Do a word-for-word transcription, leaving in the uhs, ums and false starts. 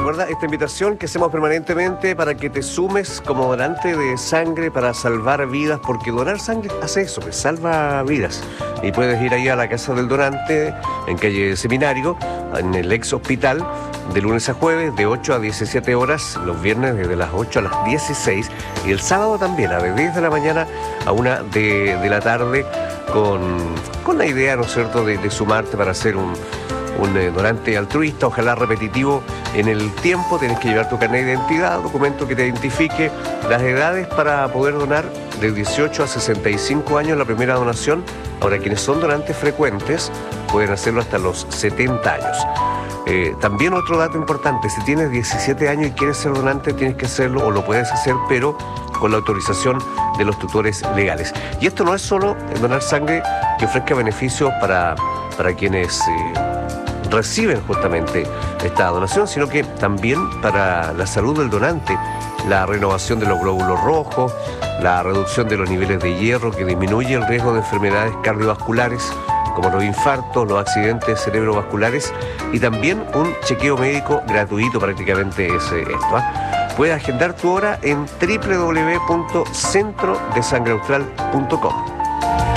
recuerda esta invitación que hacemos permanentemente para que te sumes como donante de sangre para salvar vidas, porque donar sangre hace eso, pues salva vidas. Y puedes ir ahí a la Casa del Donante, en calle Seminario, en el ex hospital, de lunes a jueves, de ocho a diecisiete horas, los viernes desde las ocho a las dieciséis, y el sábado también, a de diez de la mañana a una de, de la tarde, con, con la idea, ¿no es cierto?, de, de sumarte para hacer un, un eh, donante altruista, ojalá repetitivo en el tiempo. Tienes que llevar tu carnet de identidad, documento que te identifique las edades para poder donar, de dieciocho a sesenta y cinco años la primera donación. Ahora, quienes son donantes frecuentes pueden hacerlo hasta los setenta años. Eh, también otro dato importante, si tienes diecisiete años y quieres ser donante, tienes que hacerlo, o lo puedes hacer, pero con la autorización de los tutores legales. Y esto no es solo donar sangre que ofrezca beneficios para, para quienes eh, reciben justamente esta donación, sino que también para la salud del donante, la renovación de los glóbulos rojos, la reducción de los niveles de hierro, que disminuye el riesgo de enfermedades cardiovasculares, como los infartos, los accidentes cerebrovasculares, y también un chequeo médico gratuito, prácticamente es esto, ¿eh? Puedes agendar tu hora en doble u doble u doble u punto centro de sangre austral punto com.